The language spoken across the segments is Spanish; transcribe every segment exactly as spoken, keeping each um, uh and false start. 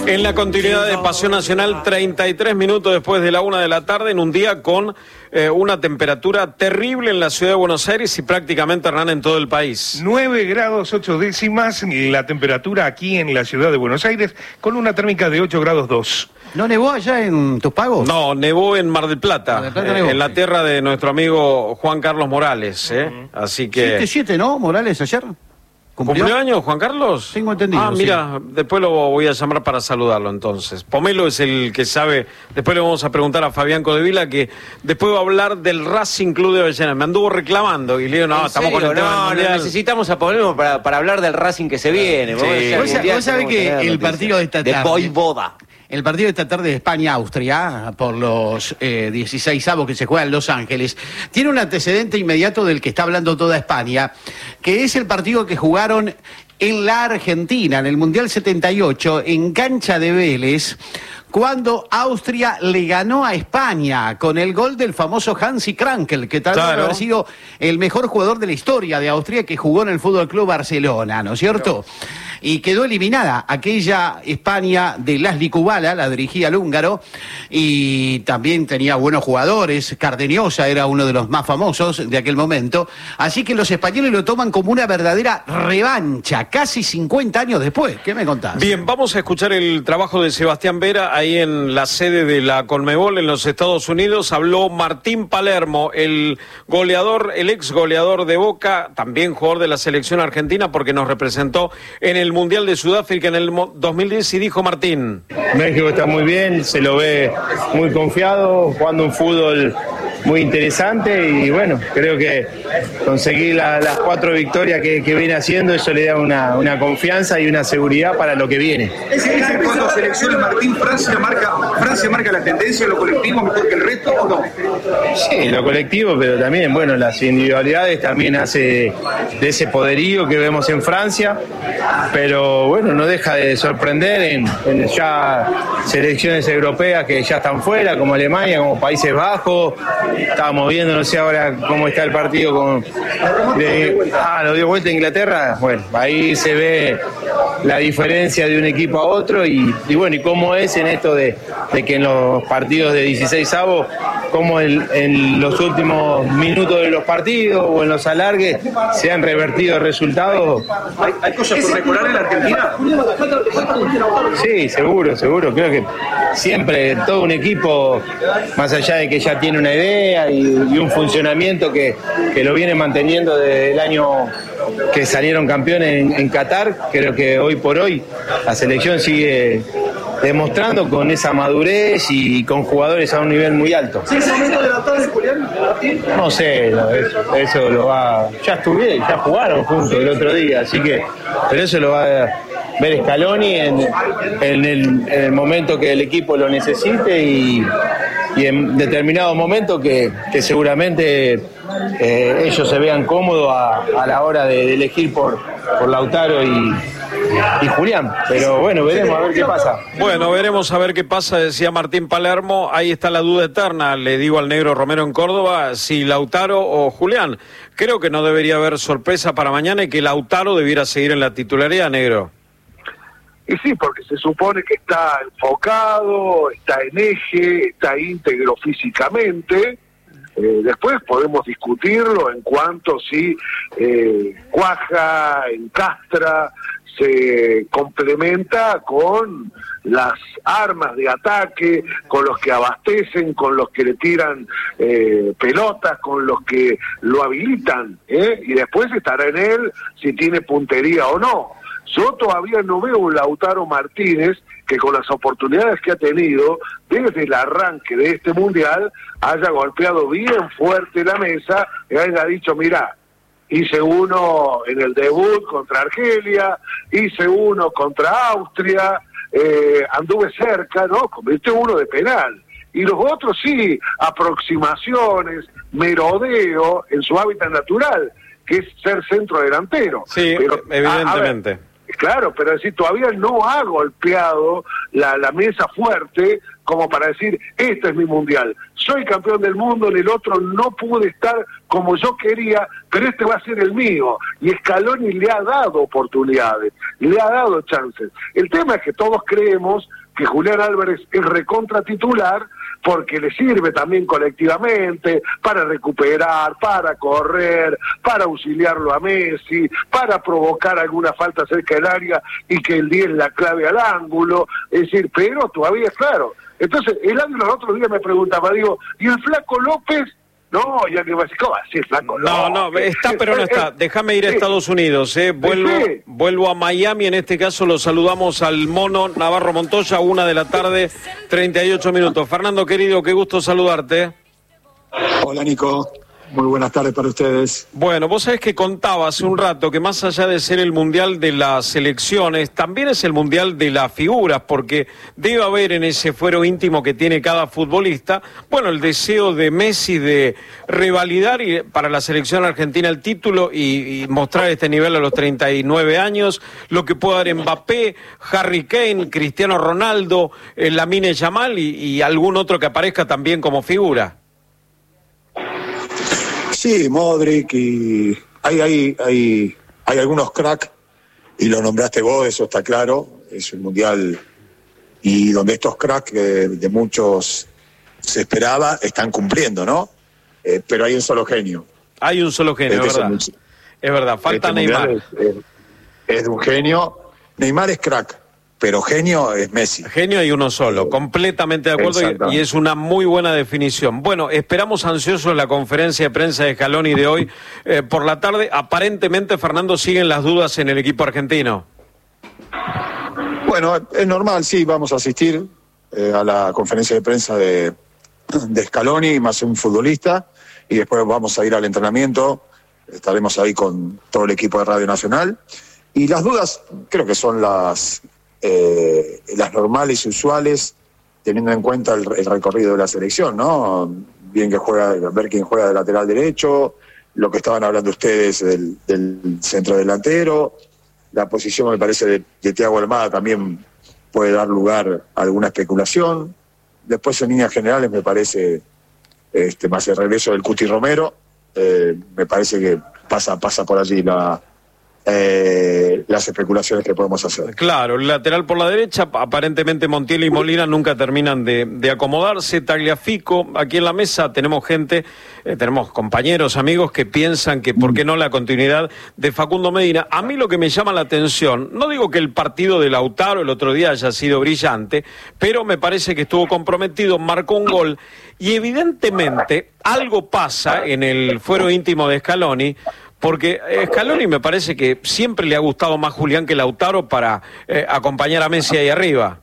En la continuidad de Pasión Nacional, treinta y tres minutos después de la una de la tarde, en un día con eh, una temperatura terrible en la ciudad de Buenos Aires y prácticamente, Hernán, en todo el país. nueve grados ocho décimas la temperatura aquí en la ciudad de Buenos Aires, con una térmica de ocho grados dos. ¿No nevó allá en Tus Pagos? No, nevó en Mar del Plata, Mar del Plata eh, nevó, en la sí. tierra de nuestro amigo Juan Carlos Morales, ¿eh? Uh-huh. Así que... siete siete, ¿no? Morales ayer. ¿Cumplió? ¿Cumplió años, Juan Carlos? Tengo entendido. Ah, mira, sí. Después lo voy a llamar para saludarlo entonces. Pomelo es el que sabe. Después le vamos a preguntar a Fabián Codevila, que después va a hablar del Racing Club de Avellaneda. Me anduvo reclamando y le digo, no, estamos con el tema. No, necesitamos a Pomelo para, para hablar del Racing que se viene. Sí. Vos, vos sabés que el partido de esta tarde... De Voivoda. El partido de esta tarde de España-Austria, por los eh, dieciseisavos que se juega en Los Ángeles, tiene un antecedente inmediato del que está hablando toda España, que es el partido que jugaron en la Argentina, en el Mundial setenta y ocho, en cancha de Vélez, cuando Austria le ganó a España con el gol del famoso Hansi Krankel, que tal vez claro. haber sido el mejor jugador de la historia de Austria, que jugó en el Fútbol Club Barcelona, ¿no es cierto? Claro. Y quedó eliminada aquella España de Laszlo Kubala, la dirigía el húngaro, y también tenía buenos jugadores. Cardeniosa era uno de los más famosos de aquel momento. Así que los españoles lo toman como una verdadera revancha, casi cincuenta años después. ¿Qué me contás? Bien, vamos a escuchar el trabajo de Sebastián Vera ahí en la sede de la Conmebol en los Estados Unidos. Habló Martín Palermo, el goleador, el ex goleador de Boca, también jugador de la selección argentina, porque nos representó en el Mundial de Sudáfrica en el dos mil diez, y dijo Martín: México está muy bien, se lo ve muy confiado, jugando un fútbol muy interesante, y bueno, creo que conseguir la, las cuatro victorias que, que viene haciendo, eso le da una, una confianza y una seguridad para lo que viene. ¿Es en cuanto a selecciones, Martín, Francia marca, Francia marca la tendencia, lo colectivo mejor que el resto o no? Sí, lo colectivo, pero también, bueno, las individualidades también hace de ese poderío que vemos en Francia, pero bueno, no deja de sorprender en, en ya selecciones europeas que ya están fuera, como Alemania, como Países Bajos. Estábamos viendo, no sé ahora cómo está el partido con de, ah, lo dio vuelta a Inglaterra. Bueno, ahí se ve la diferencia de un equipo a otro, y, y bueno, y cómo es en esto de, de que en los partidos de dieciseisavos, como en, en los últimos minutos de los partidos o en los alargues se han revertido resultados. ¿Hay, hay cosas por mejorar en la Argentina? Sí, seguro, seguro. Creo que siempre todo un equipo, más allá de que ya tiene una idea y, y un funcionamiento que, que lo viene manteniendo desde el año que salieron campeones en, en Qatar, creo que hoy por hoy la selección sigue demostrando con esa madurez y con jugadores a un nivel muy alto. ¿Sí es el momento de la tarde, Julián? No sé, no, eso, eso lo va... Ya estuvieron, ya jugaron juntos el otro día, así que... Pero eso lo va a ver Scaloni en, en, el, en el momento que el equipo lo necesite, y, y en determinado momento que, que seguramente eh, ellos se vean cómodos a, a la hora de, de elegir por, por Lautaro y... y Julián, pero bueno, veremos a ver qué pasa. Bueno, veremos a ver qué pasa, decía Martín Palermo. Ahí está la duda eterna, le digo al negro Romero en Córdoba, si Lautaro o Julián. Creo que no debería haber sorpresa para mañana y que Lautaro debiera seguir en la titularidad, negro. Y sí, porque se supone que está enfocado, está en eje, está íntegro físicamente. Eh, después podemos discutirlo en cuanto si eh, cuaja, encastra, se complementa con las armas de ataque, con los que abastecen, con los que le tiran eh, pelotas, con los que lo habilitan, ¿eh? Y después estará en él si tiene puntería o no. Yo todavía no veo un Lautaro Martínez que con las oportunidades que ha tenido desde el arranque de este Mundial haya golpeado bien fuerte la mesa y haya dicho, mirá, hice uno en el debut contra Argelia, hice uno contra Austria, eh, anduve cerca, ¿no? Convirtió uno de penal. Y los otros sí, aproximaciones, merodeo en su hábitat natural, que es ser centro delantero. Sí, pero, evidentemente. A, a ver, Claro, pero es decir, todavía no ha golpeado la, la mesa fuerte como para decir, este es mi mundial, soy campeón del mundo, en el otro no pude estar como yo quería, pero este va a ser el mío. Y Scaloni le ha dado oportunidades, le ha dado chances. El tema es que todos creemos que Julián Álvarez es recontra titular porque le sirve también colectivamente para recuperar, para correr, para auxiliarlo a Messi, para provocar alguna falta cerca del área y que el diez la clave al ángulo, es decir, pero todavía es claro. Entonces, el ángel el otro día me preguntaba, digo, ¿y el Flaco López? No, ya que va a decir, ¿cómo así, Flaco López? No, no, está, pero no está. Déjame ir a Estados Unidos, ¿eh? Vuelvo, sí. vuelvo a Miami, en este caso lo saludamos al Mono Navarro Montoya, una de la tarde, treinta y ocho minutos. Fernando, querido, qué gusto saludarte. Hola, Nico. Muy buenas tardes para ustedes. Bueno, vos sabés que contaba hace un rato que más allá de ser el mundial de las selecciones, también es el mundial de las figuras, porque debe haber en ese fuero íntimo que tiene cada futbolista, bueno, el deseo de Messi de revalidar y para la selección argentina el título y, y mostrar este nivel a los treinta y nueve años, lo que pueda dar Mbappé, Harry Kane, Cristiano Ronaldo, eh, Lamine Yamal y, y algún otro que aparezca también como figura. Sí, Modric y hay, hay, hay, hay algunos cracks, y lo nombraste vos, eso está claro, es un mundial y donde estos cracks de, de muchos se esperaba, están cumpliendo, ¿no? Eh, pero hay un solo genio. Hay un solo genio, es verdad. Es, es verdad, falta este Neymar. Es, es, es de un genio. Neymar es crack, pero genio es Messi. Genio hay uno solo, completamente de acuerdo, y, y es una muy buena definición. Bueno, esperamos ansiosos la conferencia de prensa de Scaloni de hoy eh, por la tarde. Aparentemente, Fernando, siguen las dudas en el equipo argentino. Bueno, es normal, sí, vamos a asistir eh, a la conferencia de prensa de, de Scaloni, más un futbolista, y después vamos a ir al entrenamiento, estaremos ahí con todo el equipo de Radio Nacional. Y las dudas creo que son las... Eh, las normales y usuales, teniendo en cuenta el, el recorrido de la selección, ¿no? Bien que juega, ver quién juega de lateral derecho, lo que estaban hablando ustedes del, del centro delantero, la posición me parece de, de Thiago Almada también puede dar lugar a alguna especulación. Después en líneas generales me parece este, más el regreso del Cuti Romero, eh, me parece que pasa, pasa por allí la Eh, las especulaciones que podemos hacer. Claro, el lateral por la derecha, aparentemente Montiel y Molina nunca terminan de, de acomodarse. Tagliafico, aquí en la mesa tenemos gente, eh, tenemos compañeros, amigos que piensan que por qué no la continuidad de Facundo Medina. A mí lo que me llama la atención, no digo que el partido de Lautaro el otro día haya sido brillante, pero me parece que estuvo comprometido, marcó un gol y evidentemente algo pasa en el fuero íntimo de Scaloni. Porque Scaloni me parece que siempre le ha gustado más Julián que Lautaro para eh, acompañar a Messi ahí arriba.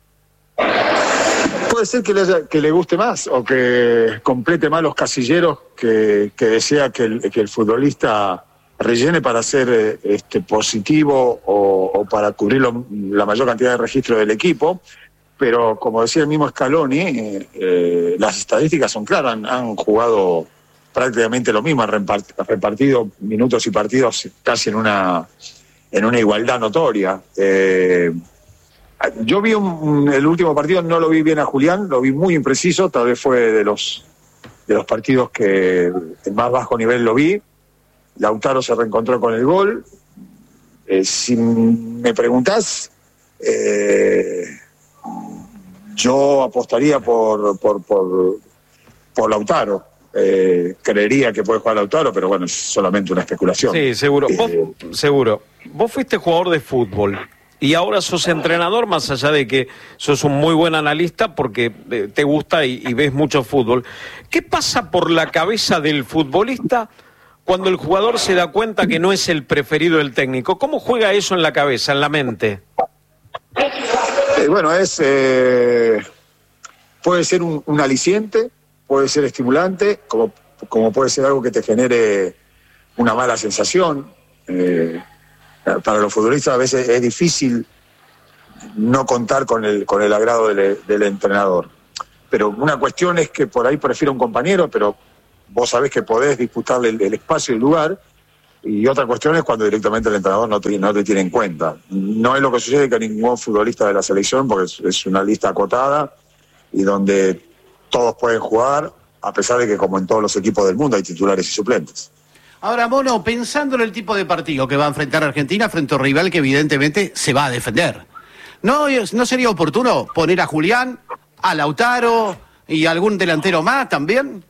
Puede ser que le, haya, que le guste más o que complete más los casilleros que, que desea que el, que el futbolista rellene para ser este, positivo o, o para cubrir lo, la mayor cantidad de registros del equipo. Pero como decía el mismo Scaloni, eh, eh, las estadísticas son claras, han, han jugado prácticamente lo mismo, han repartido minutos y partidos casi en una en una igualdad notoria. Eh, yo vi un, el último partido, no lo vi bien a Julián, lo vi muy impreciso, tal vez fue de los de los partidos que en más bajo nivel lo vi. Lautaro se reencontró con el gol. Eh, si me preguntás, eh, yo apostaría por por por, por Lautaro. Eh, creería que puede jugar Lautaro, pero bueno, es solamente una especulación. Sí, seguro. Eh, Vos, seguro. Vos fuiste jugador de fútbol y ahora sos entrenador, más allá de que sos un muy buen analista porque eh, te gusta y, y ves mucho fútbol. ¿Qué pasa por la cabeza del futbolista cuando el jugador se da cuenta que no es el preferido del técnico? ¿Cómo juega eso en la cabeza, en la mente? Eh, bueno, es eh, puede ser un, un aliciente, puede ser estimulante, como, como puede ser algo que te genere una mala sensación. Eh, para los futbolistas a veces es difícil no contar con el, con el agrado del, del entrenador. Pero una cuestión es que por ahí prefiero un compañero, pero vos sabés que podés disputarle el, el espacio y el lugar. Y otra cuestión es cuando directamente el entrenador no te, no te tiene en cuenta. No es lo que sucede que ningún futbolista de la selección, porque es, es una lista acotada y donde todos pueden jugar, a pesar de que como en todos los equipos del mundo hay titulares y suplentes. Ahora, Mono, pensando en el tipo de partido que va a enfrentar Argentina frente a un rival que evidentemente se va a defender, ¿no, no sería oportuno poner a Julián, a Lautaro y algún delantero más también?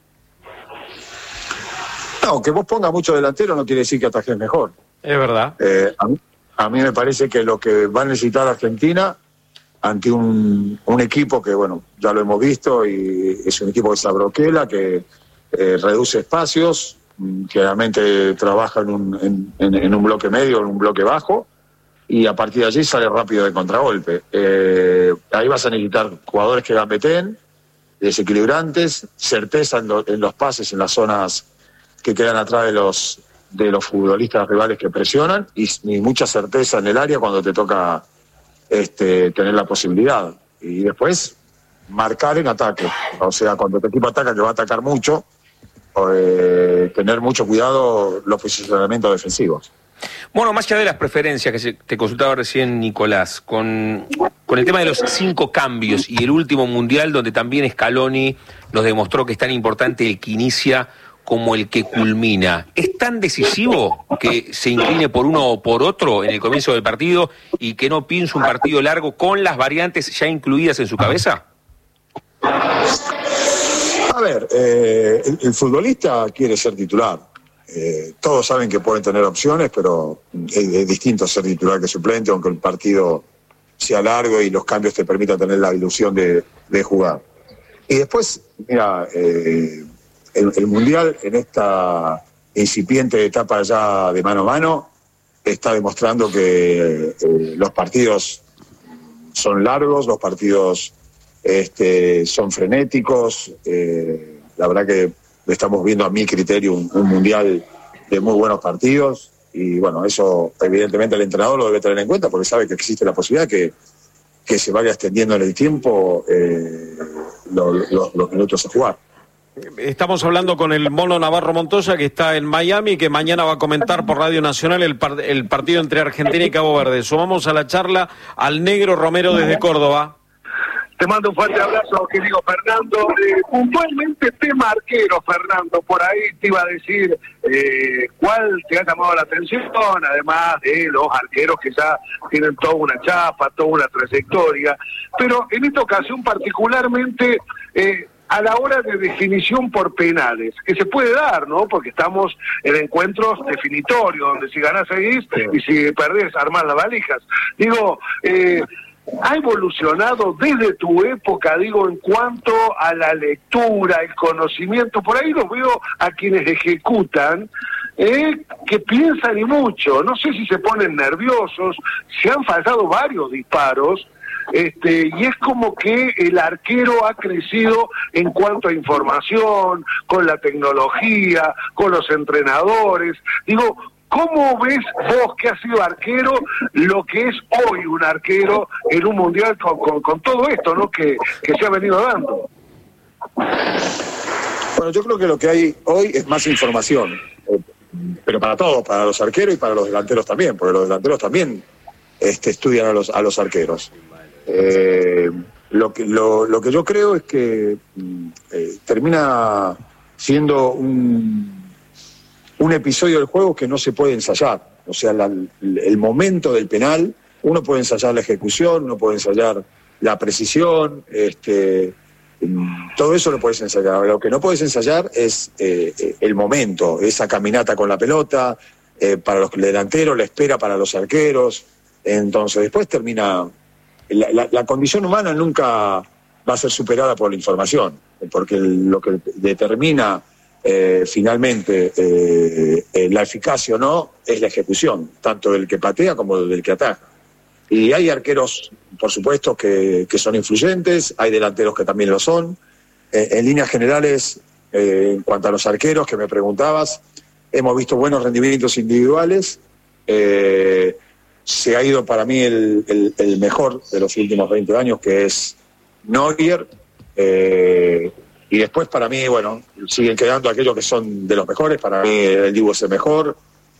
No, que vos pongas mucho delantero no quiere decir que atajes mejor. Es verdad. Eh, a, mí, a mí me parece que lo que va a necesitar Argentina ante un, un equipo que, bueno, ya lo hemos visto, y es un equipo que se abroquela, que eh, reduce espacios, que realmente trabaja en un, en, en un bloque medio, en un bloque bajo, y a partir de allí sale rápido de contragolpe. Eh, ahí vas a necesitar jugadores que gambeten, desequilibrantes, certeza en, lo, en los pases, en las zonas que quedan atrás de los de los futbolistas rivales que presionan, y, y mucha certeza en el área cuando te toca este, tener la posibilidad. Y después marcar en ataque, o sea, cuando tu equipo ataca, que va a atacar mucho, eh, tener mucho cuidado los posicionamientos defensivos. Bueno, más allá de las preferencias que se, te consultaba recién Nicolás, con, con el tema de los cinco cambios y el último mundial donde también Scaloni nos demostró que es tan importante el que inicia como el que culmina, ¿es tan decisivo que se incline por uno o por otro en el comienzo del partido y que no piense un partido largo con las variantes ya incluidas en su cabeza? A ver, eh, el, el futbolista quiere ser titular. Eh, todos saben que pueden tener opciones, pero es, es distinto ser titular que suplente, aunque el partido sea largo y los cambios te permitan tener la ilusión de, de jugar. Y después, mira, eh, el, el Mundial en esta incipiente etapa ya de mano a mano está demostrando que eh, los partidos son largos, los partidos este, son frenéticos. Eh, la verdad que estamos viendo, a mi criterio, un, un Mundial de muy buenos partidos, y bueno, eso evidentemente el entrenador lo debe tener en cuenta porque sabe que existe la posibilidad que, que se vaya extendiendo en el tiempo eh, los, los, los minutos a jugar. Estamos hablando con el Mono Navarro Montoya, que está en Miami, que mañana va a comentar por Radio Nacional el, par el partido entre Argentina y Cabo Verde. Sumamos a la charla al Negro Romero desde Córdoba. Te mando un fuerte abrazo, querido Fernando. Eh, puntualmente tema arquero, Fernando, por ahí te iba a decir eh, cuál te ha llamado la atención, además de los arqueros que ya tienen toda una chapa, toda una trayectoria, pero en esta ocasión particularmente eh, a la hora de definición por penales, que se puede dar, ¿no? Porque estamos en encuentros definitorios, donde si ganás seguís y si perdés armás las valijas. Digo, eh, ha evolucionado desde tu época, digo, en cuanto a la lectura, el conocimiento. Por ahí los veo a quienes ejecutan, eh, que piensan y mucho. No sé si se ponen nerviosos, se han fallado varios disparos, este, y es como que el arquero ha crecido en cuanto a información, con la tecnología, con los entrenadores. Digo, ¿cómo ves vos, que has sido arquero, lo que es hoy un arquero en un mundial con, con, con todo esto, ¿no?, que, que se ha venido dando? Bueno, yo creo que lo que hay hoy es más información, eh, pero para todos, para los arqueros y para los delanteros también, porque los delanteros también este, estudian a los, a los arqueros. Eh, lo, que, lo, lo que yo creo es que eh, termina siendo un... un episodio del juego que no se puede ensayar. O sea, la, el momento del penal, uno puede ensayar la ejecución, uno puede ensayar la precisión, este, todo eso lo puedes ensayar. Lo que no puedes ensayar es eh, el momento, esa caminata con la pelota, eh, para los delanteros, la espera para los arqueros. Entonces, después termina... La, la, la condición humana nunca va a ser superada por la información, porque lo que determina... Eh, finalmente eh, eh, la eficacia o no es la ejecución, tanto del que patea como del que ataja. Y hay arqueros, por supuesto, que, que son influyentes, hay delanteros que también lo son. Eh, en líneas generales, eh, en cuanto a los arqueros que me preguntabas, hemos visto buenos rendimientos individuales. Eh, se ha ido para mí el, el, el mejor de los últimos veinte años, que es Neuer. Eh, Y después, para mí, bueno, siguen quedando aquellos que son de los mejores. Para mí el Dibu es el mejor,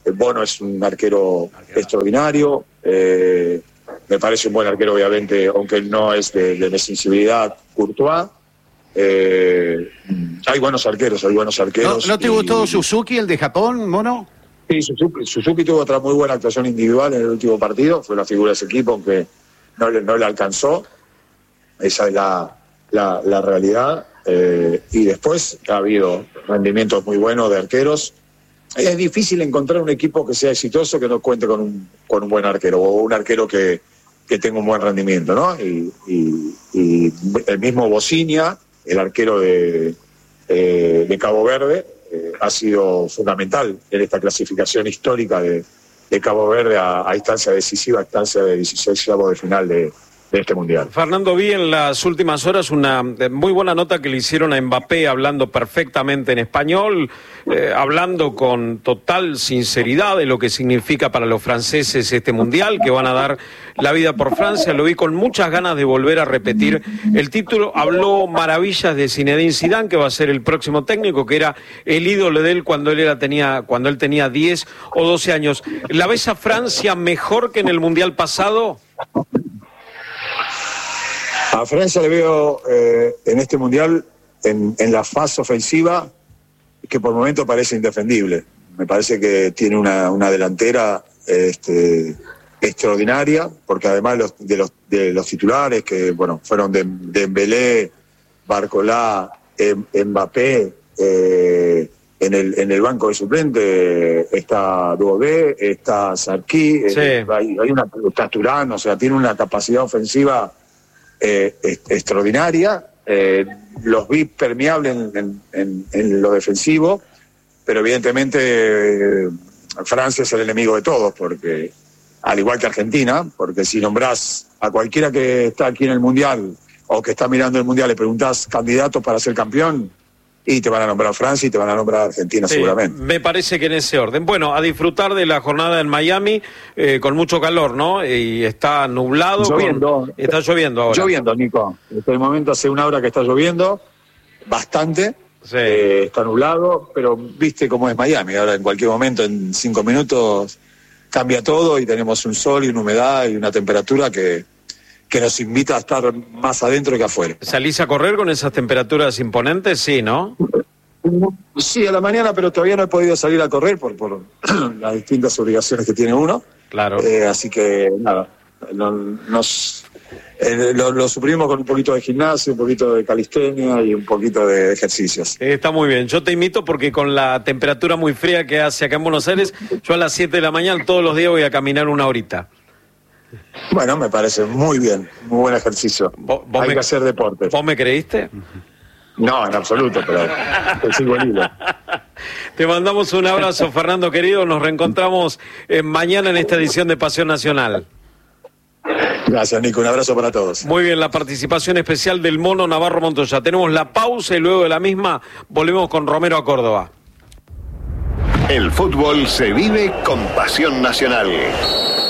Bono es un arquero extraordinario, eh, me parece un buen arquero, obviamente, aunque no es de, de mi sensibilidad, Courtois. Eh, hay buenos arqueros, hay buenos arqueros. ¿No, ¿no te y, gustó Suzuki, el de Japón, Mono? Sí, Suzuki, Suzuki tuvo otra muy buena actuación individual en el último partido, fue la figura de ese equipo, aunque no le, no le alcanzó. Esa es la, la, la realidad. Eh, y después ha habido rendimientos muy buenos de arqueros. Es difícil encontrar un equipo que sea exitoso que no cuente con un, con un buen arquero, o un arquero que, que tenga un buen rendimiento, ¿no? Y, y, y el mismo Bocinia, el arquero de, eh, de Cabo Verde, eh, ha sido fundamental en esta clasificación histórica de, de Cabo Verde a, a instancia decisiva, a instancia de dieciseisavos de final de, de este Mundial. Fernando, vi en las últimas horas una muy buena nota que le hicieron a Mbappé, hablando perfectamente en español, eh, hablando con total sinceridad de lo que significa para los franceses este Mundial, que van a dar la vida por Francia. Lo vi con muchas ganas de volver a repetir el título. Habló maravillas de Zinedine Zidane, que va a ser el próximo técnico, que era el ídolo de él cuando él era, tenía, cuando él tenía diez o doce años. ¿La ves a Francia mejor que en el Mundial pasado? A Francia le veo eh, en este Mundial, en, en la fase ofensiva, que por momentos parece indefendible. Me parece que tiene una, una delantera este, extraordinaria, porque además los, de, los, de los titulares, que bueno fueron de Dembélé, Barcola, Mbappé, eh, en, el, en el banco de suplente está Dubé, está Sarki, sí. eh, hay, hay una, está Turán, o sea, tiene una capacidad ofensiva Eh, extraordinaria, eh, los vi permeables en, en, en lo defensivo, pero evidentemente eh, Francia es el enemigo de todos, porque al igual que Argentina, porque si nombrás a cualquiera que está aquí en el Mundial o que está mirando el Mundial, le preguntás candidatos para ser campeón, y te van a nombrar Francia y te van a nombrar Argentina, sí, seguramente. Me parece que en ese orden. Bueno, a disfrutar de la jornada en Miami, eh, con mucho calor, ¿no? Y está nublado. Lloviendo. Con... Está lloviendo ahora. Lloviendo, Nico. En este momento hace una hora que está lloviendo, bastante. Sí. Eh, está nublado, pero viste cómo es Miami. Ahora en cualquier momento, en cinco minutos, cambia todo y tenemos un sol y una humedad y una temperatura que... que nos invita a estar más adentro que afuera. ¿Salís a correr con esas temperaturas imponentes? Sí, ¿no? Sí, a la mañana, pero todavía no he podido salir a correr por, por las distintas obligaciones que tiene uno. Claro. Eh, así que, nada, no, nos, eh, lo, lo suprimimos con un poquito de gimnasio, un poquito de calistenia y un poquito de ejercicios. Eh, está muy bien. Yo te imito porque con la temperatura muy fría que hace acá en Buenos Aires, yo a las siete de la mañana todos los días voy a caminar una horita. Bueno, me parece muy bien, muy buen ejercicio. ¿Vos, vos Hay me, que hacer deporte. ¿Vos me creíste? No, en absoluto, pero te sigo el hilo. Te mandamos un abrazo, Fernando querido. Nos reencontramos eh, mañana en esta edición de Pasión Nacional. Gracias, Nico. Un abrazo para todos. Muy bien, la participación especial del Mono Navarro Montoya. Tenemos la pausa y luego de la misma volvemos con Romero a Córdoba. El fútbol se vive con Pasión Nacional.